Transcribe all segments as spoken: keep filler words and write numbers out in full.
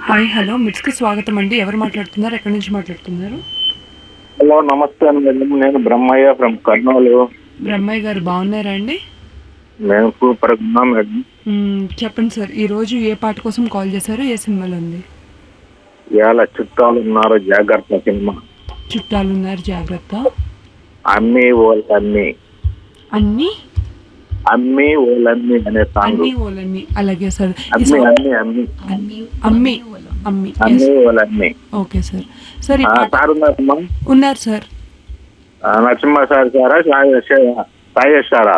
Hi hello మిట్స్కి స్వాగతం అండి. ఎవరు మాట్లాడుతున్నారు, ఎక్కడి నుంచి మాట్లాడుతున్నారు? హలో నమస్తే మేడం, నేను బ్రహ్మయ్య ఫ్రమ్ కర్నూలు. బ్రహ్మయ్య గారు బాగున్నారా అండి? మేము సూపర్ ఉన్నాం మేడం. మ్మ్, చెప్పండి సార్, ఈరోజు ఏ పాట కోసం కాల్ చేశారు, ఏ సినిమాలో ఉంది? ఇవాళ చుట్టాలు ఉన్నారు జాగ్రత్త సినిమా. చుట్టాలు ఉన్నారు జాగ్రత్త. అమ్మి ఓలన్నీ అన్ని అమ్మి ఓలన్నీ అనే సాంగ్. అన్ని ఓలన్నీ అలాగే సార్. ఈ అమ్మి సాంగ్ అమ్మి అమ్మి అమ్మి అమ్మి అమ్మి అమ్మి ఓలన్నీ. Okay sir. సార్ ఈ ఆ, పాట సార్ ఉన్నారమ్మా? ఉన్నారు సార్. ఆ, నరసింహ సార్ సారా సాయి- సాయేష్ సారా?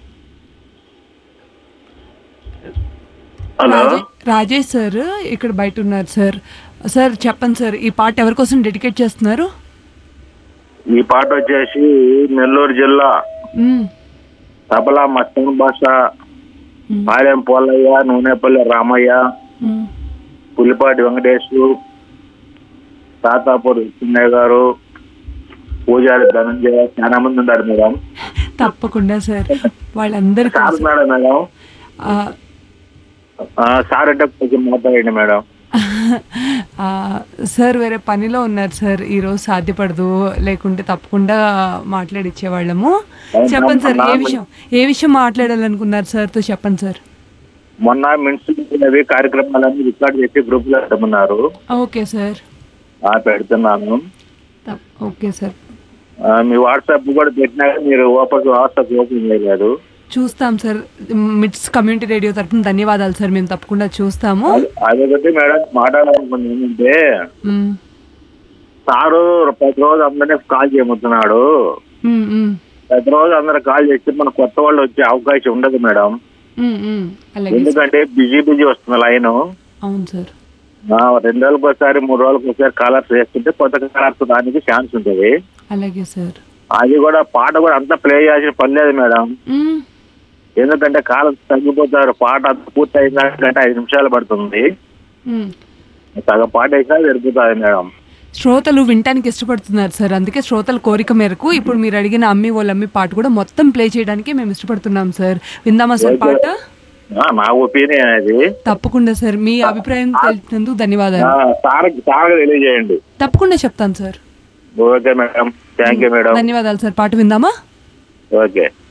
హలో రాజే- రాజేష్ సార్ ఇక్కడ బయట ఉన్నారు సార్. సార్ చెప్పండి సార్, ఈ పాట ఎవరి కోసం డెడికేట్ చేస్తున్నారు? ఈ పాట వచ్చేసి నెల్లూరు జిల్లా మ్మ్, తబలా మస్తన్ భాష, మ్మ్, పాలెం పోలయ్య, నూనెపల్లి రామయ్య, మ్మ్. పులిపాటి వెంకటేశు, తాతాపూర్ చిన్నయ్య గారు, పూజారి ధనంజయ, చాలా మంది ఉన్నారు మేడం. తప్పకుండా సార్. వాళ్ళందరి సార్ కోసం ఉన్నాడా మేడం? ఆ, ఆ, సార్ అంటే కొంచెం మాట్లాడండి మేడం. ఆ, సార్ వేరే పనిలో ఉన్నారు సార్, ఈరోజు సాధ్యపడదు, లేకుంటే తప్పకుండా మాట్లాడిచ్చేవాళ్ళము. చెప్పండి సార్, ఏ విషయం ఏ విషయం మాట్లాడాలనుకున్నారు సార్తో చెప్పండి సార్. మొన్న మున్సిపల్ కార్యక్రమాలన్నీ రికార్డ్ చేసి గ్రూప్ లో పెట్టమన్నారు. Okay sir. ఆ, పెడుతున్నాను. తప్- ఓకే సార్, ఆ, మీ వాట్సాప్ కూడా పెట్టినా మీరు ఓపెన్ వాట్సాప్ ఓపెన్ చేయలేదు. చూస్తాం సార్. మిట్స్ కమ్యూనిటీ రేడియో తరఫున ధన్యవాదాలు సార్, మేము తప్పకుండా చూస్తాము. అదొకటి మేడం మాట్లాడాలనుకుంది ఏంటంటే, మ్మ్, సారు ప్రతి రోజు అందరినీ కాల్ చేయబోతున్నాడు. మ్మ్, మ్మ్, ప్రతి రోజు అందరు కాల్ చేస్తే మన కొత్త వాళ్ళు వచ్చే అవకాశం ఉండదు మేడం. మ్మ్, మ్మ్. అలాగే సార్. ఎందుకంటే బిజీ బిజీ వస్తుంది లైన్. అవును సార్. రెండు రోజులకు ఒకసారి మూడు రోజులకు ఒకసారి కాలర్స్ వేస్తుంటే కొత్త కాలర్స్ దానికి ఛాన్స్ ఉంటుంది. అలాగే సార్. అది కూడా పాట కూడా అంతా ప్లే చేయాల్సిన పని లేదు మేడం. మ్మ్, ఎందుకంటే కాలర్స్ తగ్గిపోతారు. పాట అంత పూర్తి అయిందంటే ఐదు నిమిషాలు పడుతుంది. మ్మ్. సగం పాట వేసినా సరిపోతుంది మేడం. శ్రోతలు వినటానికి ఇష్టపడుతున్నారు సార్, అందుకే శ్రోతల కోరిక మేరకు ఇప్పుడు మీరు అడిగిన అమ్మి వాళ్ళమ్మి పాట కూడా మొత్తం ప్లే చేయడానికి మేము ఇష్టపడుతున్నాం సార్. విందామా సార్ పాట? ఆ, నా ఒపీనియన్ అది. తప్పకుండా సార్, మీ అభిప్రాయం తెలిసినందుకు ధన్యవాదాలు. సార్ సార్ తెలియజేయండి. తప్పకుండా చెప్తాను sir. Okay madam, thank you madam. ధన్యవాదాలు సార్. పాట విందామా? ఓకే.